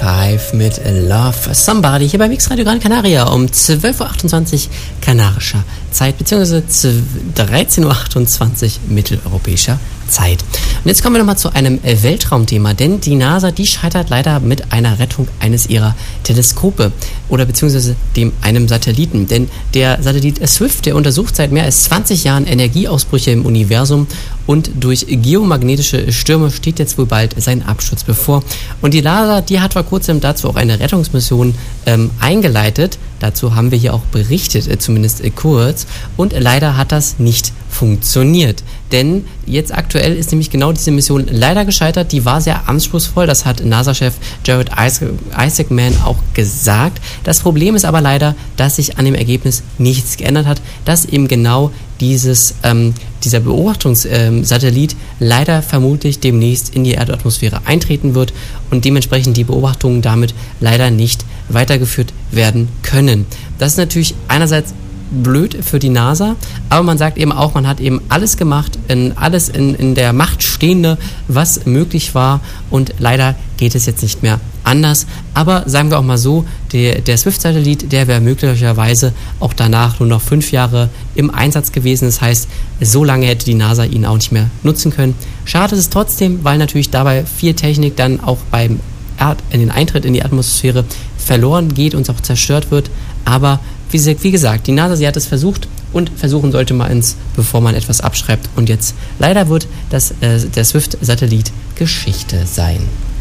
5 mit Love Somebody hier bei Mix Radio Gran Canaria um 12.28 Uhr kanarischer Zeit, beziehungsweise 13.28 Uhr mitteleuropäischer Zeit. Und jetzt kommen wir nochmal zu einem Weltraumthema, denn die NASA, die scheitert leider mit einer Rettung eines ihrer Teleskope oder beziehungsweise einem Satelliten, denn der Satellit Swift, der untersucht seit mehr als 20 Jahren Energieausbrüche im Universum und durch geomagnetische Stürme steht jetzt wohl bald sein Absturz bevor. Und die NASA, die hat vor kurzem dazu auch eine Rettungsmission eingeleitet. Dazu haben wir hier auch berichtet, zumindest kurz. Und leider hat das nicht funktioniert. Denn jetzt aktuell ist nämlich genau diese Mission leider gescheitert. Die war sehr anspruchsvoll. Das hat NASA-Chef Jared Isaacman auch gesagt. Das Problem ist aber leider, dass sich an dem Ergebnis nichts geändert hat. Dass eben genau dieser Beobachtungssatellit leider vermutlich demnächst in die Erdatmosphäre eintreten wird und dementsprechend die Beobachtungen damit leider nicht weitergeführt werden können. Das ist natürlich einerseits blöd für die NASA, aber man sagt eben auch, man hat eben alles gemacht, alles in der Macht Stehende, was möglich war und leider geht es jetzt nicht mehr anders. Aber sagen wir auch mal so, der Swift-Satellit, der wäre möglicherweise auch danach nur noch 5 Jahre im Einsatz gewesen. Das heißt, so lange hätte die NASA ihn auch nicht mehr nutzen können. Schade ist es trotzdem, weil natürlich dabei viel Technik dann auch beim den Eintritt in die Atmosphäre verloren geht und auch zerstört wird. Aber wie gesagt, die NASA, sie hat es versucht und versuchen sollte man es, bevor man etwas abschreibt. Und jetzt leider wird der Swift-Satellit Geschichte sein.